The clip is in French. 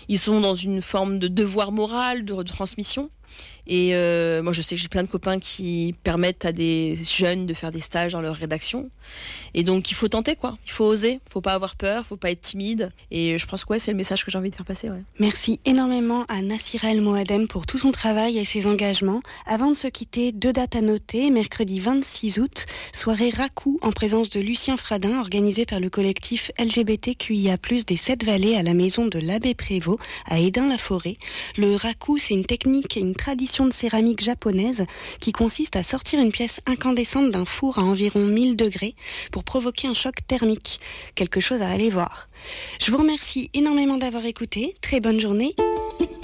ils sont dans une forme de devoir moral, de transmission. Et moi, je sais que j'ai plein de copains qui permettent à des jeunes de faire des stages dans leur rédaction. Et donc, il faut tenter, quoi. Il faut oser. Il faut pas avoir peur. Il faut pas être timide. Et je pense que c'est le message que j'ai envie de faire passer. Ouais. Merci énormément à Nassira El Moadem pour tout son travail et ses engagements. Avant de se quitter, 2 dates à noter. Mercredi 26 août, soirée Raku en présence de Lucien Fradin, organisée par le collectif LGBTQIA+, des 7 Vallées à la maison de l'Abbé Prévost à Hesdin-la-Forêt. Le Raku, c'est une technique et une tradition de céramique japonaise qui consiste à sortir une pièce incandescente d'un four à environ 1000 degrés pour provoquer un choc thermique. Quelque chose à aller voir. Je vous remercie énormément d'avoir écouté. Très bonne journée.